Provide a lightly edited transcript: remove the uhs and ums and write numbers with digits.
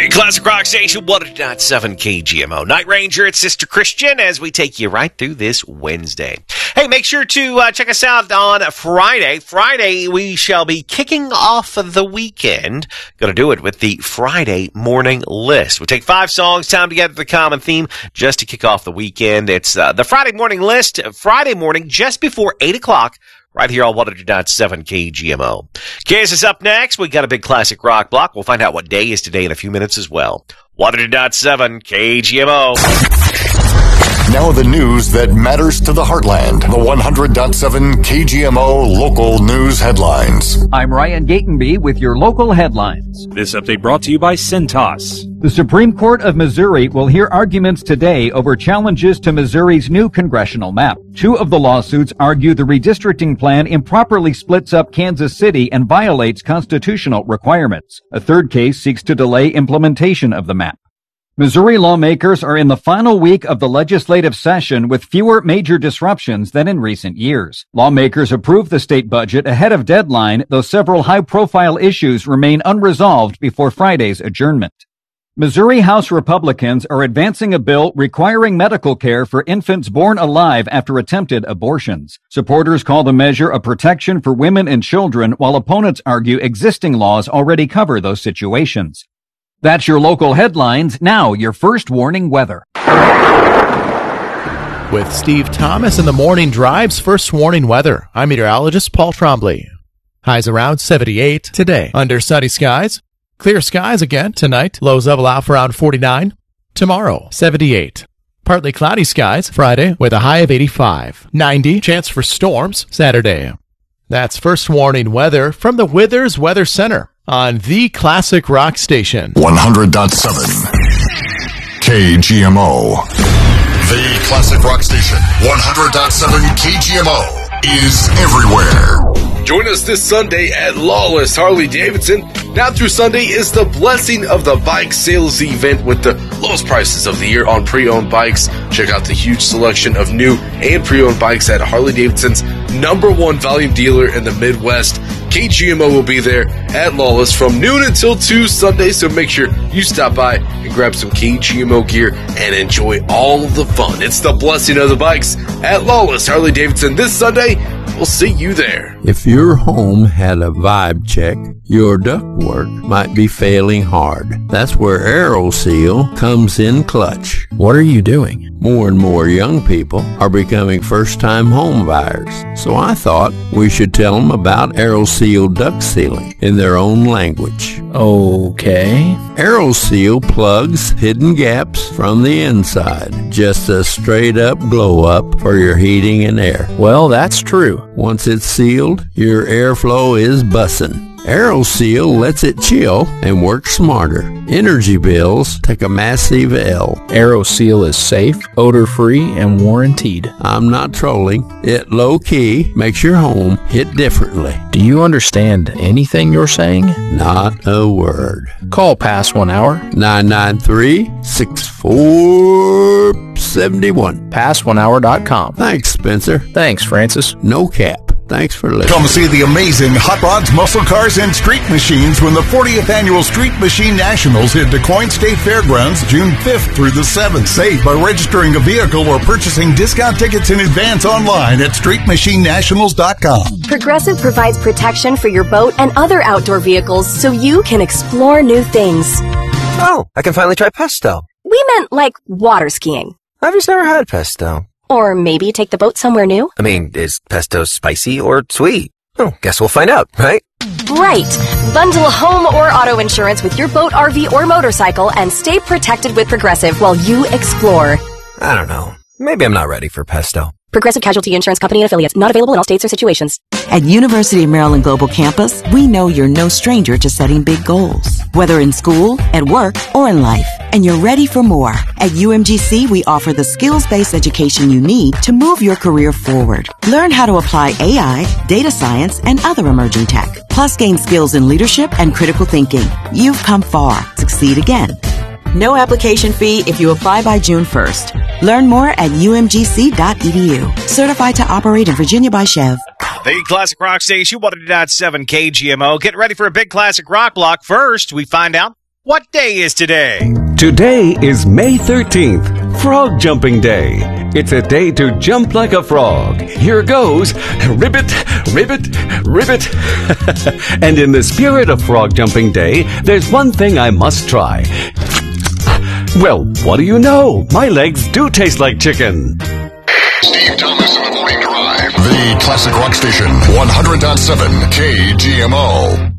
The Classic Rock Station, 100.7 KGMO. Night Ranger, it's Sister Christian as we take you right through this Wednesday. Hey, make sure to check us out on Friday. Friday, we shall be kicking off the weekend. Going to do it with the Friday morning list. We take 5 songs, time to get to the common theme, just to kick off the weekend. It's the Friday morning list, Friday morning, just before 8 o'clock. Right here on 100.7 KGMO. Kiss is up next. We got a big classic rock block. We'll find out what day is today in a few minutes as well. 100.7 KGMO. Now the news that matters to the heartland. The 100.7 KGMO local news headlines. I'm Ryan Gatenby with your local headlines. This update brought to you by Cintas. The Supreme Court of Missouri will hear arguments today over challenges to Missouri's new congressional map. 2 of the lawsuits argue the redistricting plan improperly splits up Kansas City and violates constitutional requirements. A third case seeks to delay implementation of the map. Missouri lawmakers are in the final week of the legislative session with fewer major disruptions than in recent years. Lawmakers approved the state budget ahead of deadline, though several high-profile issues remain unresolved before Friday's adjournment. Missouri House Republicans are advancing a bill requiring medical care for infants born alive after attempted abortions. Supporters call the measure a protection for women and children, while opponents argue existing laws already cover those situations. That's your local headlines. Now, your first warning weather. With Steve Thomas in the morning drive's first warning weather, I'm meteorologist Paul Trombley. Highs around 78 today. Under sunny skies. Clear skies again tonight. Lows level out for around 49. Tomorrow, 78. Partly cloudy skies Friday with a high of 85. 90. Chance for storms Saturday. That's first warning weather from the Withers Weather Center on the Classic Rock Station. 100.7 KGMO. The Classic Rock Station. 100.7 KGMO is everywhere. Join us this Sunday at Lawless Harley-Davidson. Now through Sunday is the Blessing of the Bike sales event with the lowest prices of the year on pre-owned bikes. Check out the huge selection of new and pre-owned bikes at Harley-Davidson's #1 volume dealer in the Midwest. KGMO will be there at Lawless from noon until 2 Sunday, so make sure you stop by and grab some KGMO gear and enjoy all the fun. It's the Blessing of the Bikes at Lawless Harley-Davidson this Sunday. We'll see you there. If your home had a vibe check, your ductwork might be failing hard. That's where AeroSeal comes in clutch. What are you doing? More and more young people are becoming first-time home buyers. So I thought we should tell them about AeroSeal duct sealing in their own language. Okay. AeroSeal plugs hidden gaps from the inside. Just a straight-up glow-up for your heating and air. Well, that's true. Once it's sealed, your airflow is bussin'. AeroSeal lets it chill and work smarter. Energy bills take a massive L. AeroSeal is safe, odor-free, and warranted. I'm not trolling. It low-key makes your home hit differently. Do you understand anything you're saying? Not a word. Call Past 1 Hour. 993-6471. Past1hour.com. Thanks, Spencer. Thanks, Francis. No cap. Thanks for listening. Come see the amazing Hot Rods, Muscle Cars, and Street Machines when the 40th Annual Street Machine Nationals hit DuQuoin State Fairgrounds June 5th through the 7th. Save by registering a vehicle or purchasing discount tickets in advance online at streetmachinenationals.com. Progressive provides protection for your boat and other outdoor vehicles so you can explore new things. Oh, I can finally try pesto. We meant like water skiing. I've just never had pesto. Or maybe take the boat somewhere new? I mean, is pesto spicy or sweet? Oh, guess we'll find out, right? Right. Bundle home or auto insurance with your boat, RV, or motorcycle and stay protected with Progressive while you explore. I don't know. Maybe I'm not ready for pesto. Progressive Casualty Insurance Company and Affiliates. Not available in all states or situations. At University of Maryland Global Campus, we know you're no stranger to setting big goals, whether in school, at work, or in life. And you're ready for more. At UMGC, we offer the skills-based education you need to move your career forward. Learn how to apply AI, data science, and other emerging tech. Plus, gain skills in leadership and critical thinking. You've come far. Succeed again. No application fee if you apply by June 1st. Learn more at umgc.edu. Certified to operate in Virginia by Chev. The Classic Rock Station, 100.7 KGMO. Getting ready for a big classic rock block. First, we find out What day is today? Today is May 13th, Frog Jumping Day. It's a day to jump like a frog. Here goes. Ribbit, ribbit, ribbit. And in the spirit of Frog Jumping Day, there's one thing I must try. Well, what do you know? My legs do taste like chicken. Steve Thomas in the Morning Drive. The Classic Rock Station, 100.7 KGMO.